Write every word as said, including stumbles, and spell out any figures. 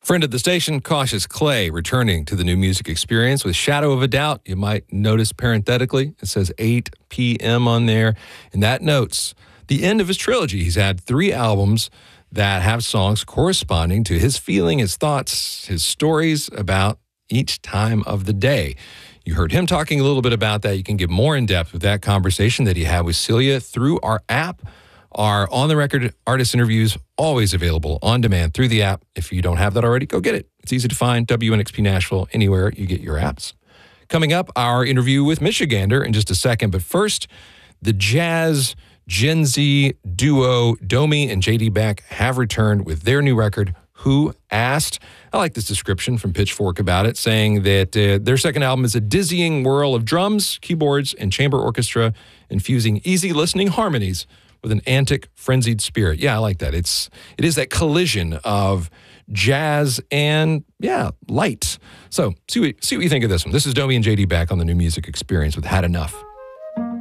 Friend of the station, Cautious Clay, returning to the New Music Experience with Shadow of a Doubt. You might notice parenthetically, it says eight p.m. on there, and that notes the end of his trilogy. He's had three albums that have songs corresponding to his feeling, his thoughts, his stories about each time of the day. You heard him talking a little bit about that. You can get more in depth with that conversation that he had with Celia through our app. Our on-the-record artist interviews always available on demand through the app. If you don't have that already, go get it. It's easy to find, W N X P Nashville, anywhere you get your apps. Coming up, our interview with Michigander in just a second. But first, the jazz Gen Z duo Domi and J D Beck have returned with their new record, Who Asked? I like this description from Pitchfork about it, saying that uh, their second album is a dizzying whirl of drums, keyboards, and chamber orchestra, infusing easy listening harmonies with an antic, frenzied spirit. Yeah, I like that. It's it is that collision of jazz and, yeah, light. So see what, see what you think of this one. This is Domi and J D Beck on the New Music Experience with Had Enough.